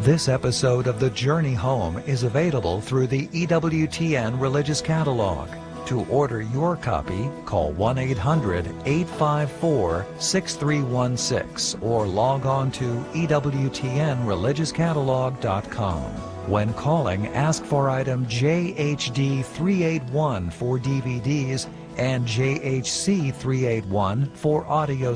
This episode of The Journey Home is available through the EWTN Religious Catalog. To order your copy, call 1-800-854-6316 or log on to EWTNReligiousCatalog.com. When calling, ask for item JHD381 for DVDs and JHC381 for audio